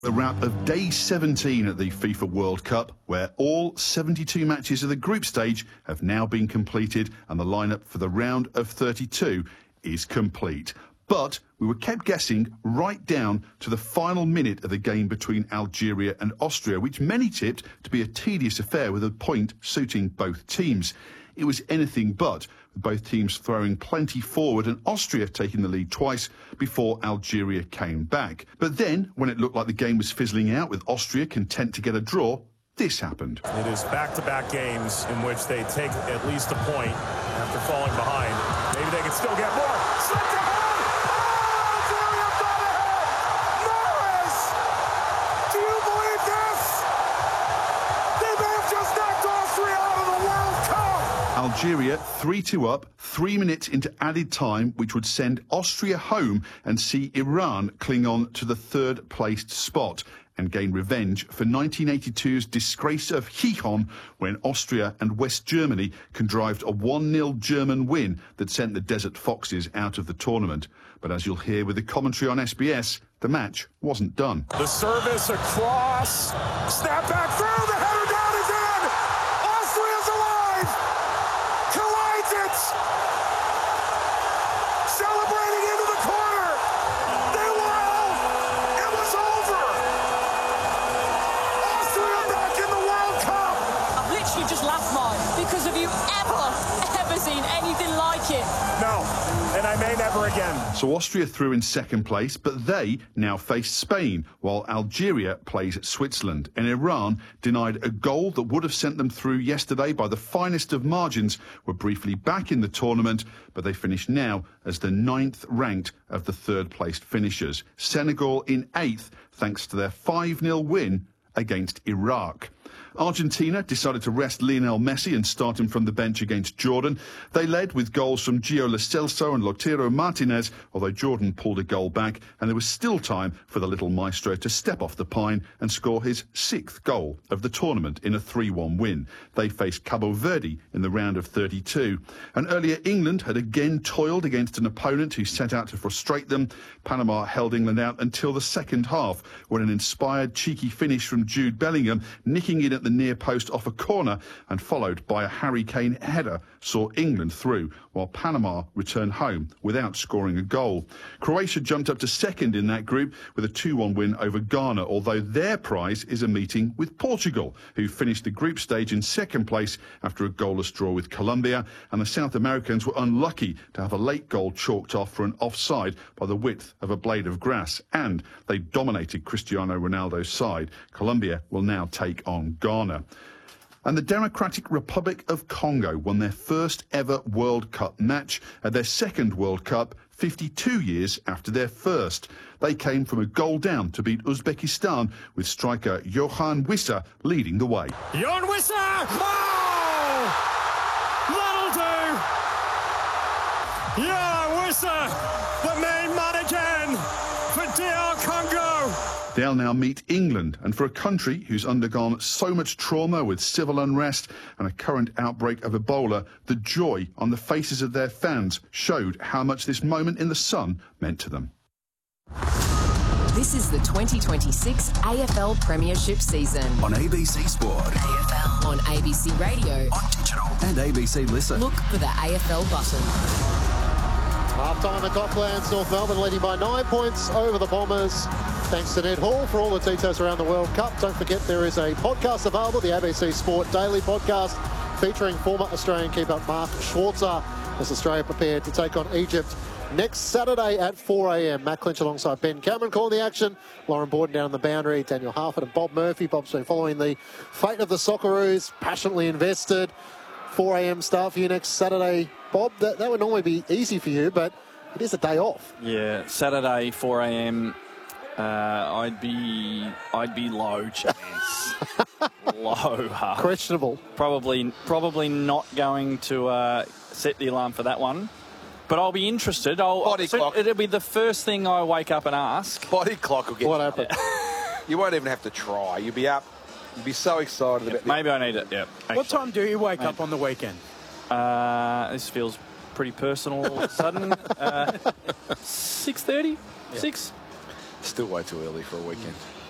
The wrap of day 17 at the FIFA World Cup, where all 72 matches of the group stage have now been completed and the lineup for the round of 32 is complete. But we were kept guessing right down to the final minute of the game between Algeria and Austria, which many tipped to be a tedious affair with a point suiting both teams. It was anything but, with both teams throwing plenty forward and Austria taking the lead twice before Algeria came back. But then, when it looked like the game was fizzling out with Austria content to get a draw, this happened. It is back-to-back games in which they take at least a point after falling behind. Maybe they can still get more. Slipped ahead! Algeria got ahead! Morris! Do you believe this? They may have just knocked Austria out of the World Cup! Algeria 3-2 up, 3 minutes into added time, which would send Austria home and see Iran cling on to the third-placed spot and gain revenge for 1982's disgrace of Gijón, when Austria and West Germany contrived a 1-0 German win that sent the Desert Foxes out of the tournament. But as you'll hear with the commentary on SBS, the match wasn't done. The service across, snap back through, the header down is in! Austria's alive! Collides it! Celebrating into the corner! They won! It was over! Austria back in the World Cup! I've literally just laughed, Mike, because have you ever seen anything like it? No, and I may never again. So Austria through in second place, but they now face Spain, while Algeria plays Switzerland. And Iran, denied a goal that would have sent them through yesterday by the finest of margins, were briefly back in the tournament, but they finish now as the 9th ranked of the third-placed finishers. Senegal in 8th, thanks to their 5-0 win against Iraq. Argentina decided to rest Lionel Messi and start him from the bench against Jordan. They led with goals from Gio Lo Celso and Lautaro Martinez, although Jordan pulled a goal back, and there was still time for the little maestro to step off the pine and score his 6th goal of the tournament in a 3-1 win. They faced Cabo Verde in the round of 32. And earlier, England had again toiled against an opponent who set out to frustrate them. Panama held England out until the second half, when an inspired, cheeky finish from Jude Bellingham, nicking in at the near post off a corner and followed by a Harry Kane header, saw England through, while Panama returned home without scoring a goal. Croatia jumped up to second in that group with a 2-1 win over Ghana, although their prize is a meeting with Portugal, who finished the group stage in second place after a goalless draw with Colombia, and the South Americans were unlucky to have a late goal chalked off for an offside by the width of a blade of grass, and they dominated Cristiano Ronaldo's side. Colombia will now take on Ghana. And the Democratic Republic of Congo won their first ever World Cup match at their second World Cup 52 years after their first. They came from a goal down to beat Uzbekistan, with striker Yohan Wissa leading the way. Yohan Wissa! Oh! That'll do! Yohan Wissa, the main man again for DR Congo! They'll now meet England, and for a country who's undergone so much trauma with civil unrest and a current outbreak of Ebola, the joy on the faces of their fans showed how much this moment in the sun meant to them. This is the 2026 AFL Premiership season. On ABC Sport. AFL. On ABC Radio. On digital. And ABC Listen. Look for the AFL button. Half-time at Docklands, North Melbourne leading by 9 points over the Bombers. Thanks to Ned Hall for all the details around the World Cup. Don't forget there is a podcast available, the ABC Sport Daily Podcast, featuring former Australian keeper Mark Schwarzer as Australia prepared to take on Egypt next Saturday at 4 a.m. Matt Clinch alongside Ben Cameron calling the action. Lauren Borden down on the boundary, Daniel Harford and Bob Murphy. Bob's been following the fate of the Socceroos, passionately invested. 4 a.m. start for you next Saturday. Bob, that would normally be easy for you, but it is a day off. Yeah, Saturday, 4 a.m. I'd be low chance. Low. Questionable. Probably not going to set the alarm for that one. But I'll be interested. Body clock. It'll be the first thing I wake up and ask. Body clock will get What you. happened? You won't even have to try. You'll be up. You'll be so excited about Maybe I need it, yeah. What time do you wake up on the weekend? This feels pretty personal all of a sudden. 6:30? 6? Still way too early for a weekend.